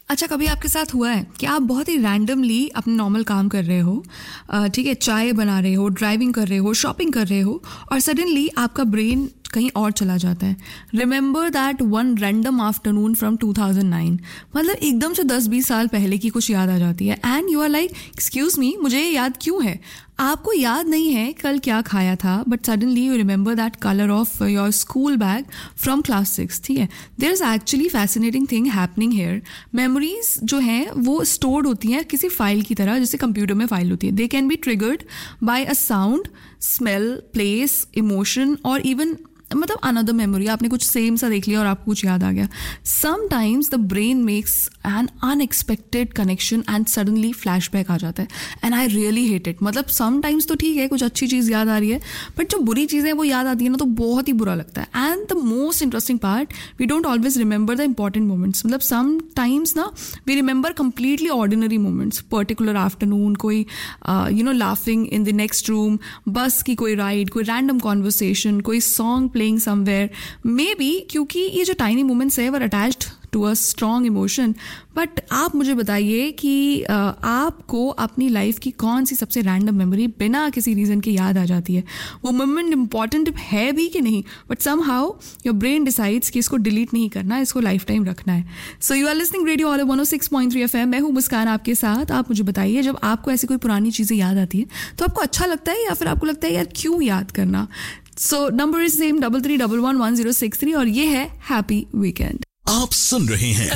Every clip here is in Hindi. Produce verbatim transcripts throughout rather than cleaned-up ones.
अच्छा, कभी आपके साथ हुआ है कि आप बहुत ही रैंडमली अपने नॉर्मल काम कर रहे हो, ठीक है, चाय बना रहे हो, ड्राइविंग कर रहे हो, शॉपिंग कर रहे हो, और सडनली आपका ब्रेन कहीं और चला जाता है. Remember that one random afternoon from two thousand nine. मतलब एकदम से दस बीस साल पहले की कुछ याद आ जाती है and you are like excuse me, मुझे ये याद क्यों है? आपको याद नहीं है कल क्या खाया था, but suddenly you remember that colour of your school bag from class six. ठीक है, there is actually fascinating thing happening here. Memories जो हैं वो स्टोर्ड होती हैं किसी फाइल की तरह, जैसे कंप्यूटर में फाइल होती है. They can be triggered by a sound, smell, place, emotion और इवन मतलब अनदर मेमोरी. आपने कुछ सेम सा देख लिया और आपको कुछ याद आ गया. Sometimes the brain makes an unexpected connection and suddenly flashback आ जाता है and I really hate it. मतलब समटाइम्स तो ठीक है, कुछ अच्छी चीज़ याद आ रही है, बट जो बुरी चीज़ें वो याद आती है ना तो बहुत ही बुरा लगता है. And the most interesting part, we don't always remember the important moments. मतलब समटाइम्स ना we remember completely ordinary moments, particular afternoon, कोई you know laughing in the next room, बस की कोई राइड, कोई रैंडम कॉन्वर्सेशन, कोई सॉन्ग playing somewhere. Maybe क्योंकि ये जो tiny moments है were attached to a strong emotion. But आप मुझे बताइए कि uh, आपको अपनी लाइफ की कौन सी सबसे रैंडम मेमोरी बिना किसी रीज़न के याद आ जाती है? वो मोमेंट इंपॉर्टेंट है भी कि नहीं, but somehow your brain decides कि इसको डिलीट नहीं करना, इसको लाइफ टाइम रखना है. So you are listening radio all one O six point three F M. मैं हूँ मुस्कान आपके साथ. आप मुझे बताइए, जब आपको ऐसी कोई पुरानी चीज़ें याद आती है तो आपको अच्छा लगता है या फिर आपको लगता है यार क्यों याद करना? So number is same double three double one one zero six three और ये है हैप्पी वीकेंड. आप सुन रहे हैं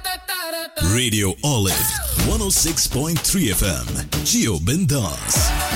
रेडियो ऑलिव वन ओ six point three F M. जियो बिंदास.